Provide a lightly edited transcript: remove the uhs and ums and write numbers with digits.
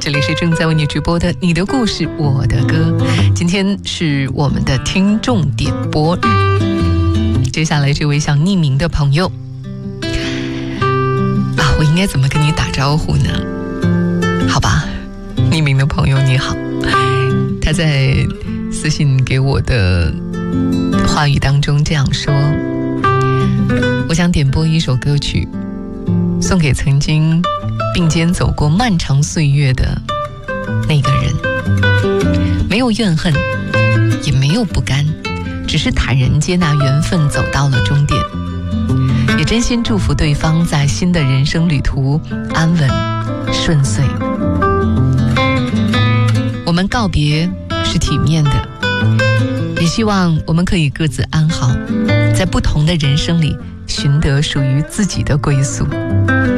这里是正在为你直播的你的故事我的歌，今天是我们的听众点播日。接下来这位想匿名的朋友啊，我应该怎么跟你打招呼呢？好吧，匿名的朋友你好，他在私信给我的话语当中这样说：我想点播一首歌曲，送给曾经并肩走过漫长岁月的那个人，没有怨恨，也没有不甘，只是坦然接纳缘分走到了终点，也真心祝福对方在新的人生旅途安稳顺遂。我们告别是体面的，也希望我们可以各自安好，在不同的人生里寻得属于自己的归宿。